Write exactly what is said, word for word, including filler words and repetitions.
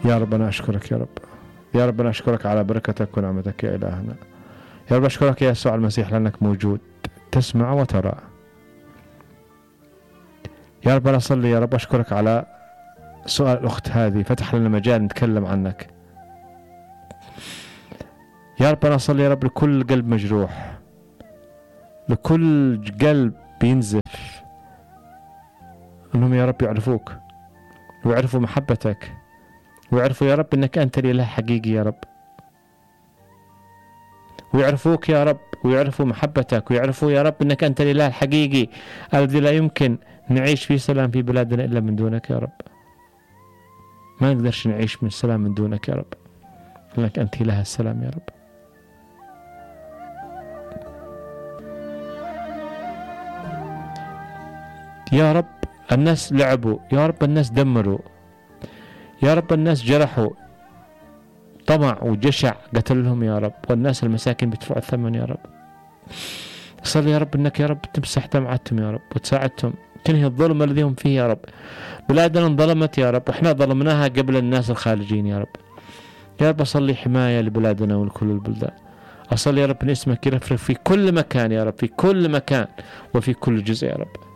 يا رب أنا أشكرك يا رب، يا رب أنا أشكرك على بركتك ونعمتك يا إلهنا. يا رب أشكرك يا يسوع المسيح لأنك موجود تسمع وترى. يا رب أنا أصلي يا رب أشكرك على سؤال الأخت هذه، فتح لنا مجال نتكلم عنك. يا رب أنا أصلي يا رب لكل قلب مجروح، لكل قلب بينزف، أنهم يا رب يعرفوك ويعرفوا محبتك ويعرفوا يا رب أنك أنت الإله حقيقي يا رب، ويعرفوك يا رب ويعرفوا محبتك ويعرفوا يا رب أنك أنت الإله الحقيقي الذي لا يمكن نعيش في سلام في بلادنا إلا من دونك يا رب. ما نقدرش نعيش من سلام من دونك يا رب، لأنك أنت إله السلام يا رب. يا رب الناس لعبوا، يا رب الناس دمروا، يا رب الناس جرحوا، طمع وجشع قتلهم يا رب، والناس المساكين بيدفعوا الثمن يا رب. صلي يا رب انك يا رب تمسح دمعتهم يا رب وتساعدهم، تنهي الظلم الذي هم فيه يا رب. بلادنا انظلمت يا رب واحنا ظلمناها قبل الناس الخارجين يا رب. يا رب اصلي حماية لبلادنا ولكل البلدان. اصلي يا رب ان اسمك يرفرف في كل مكان يا رب، في كل مكان وفي كل جزء يا رب.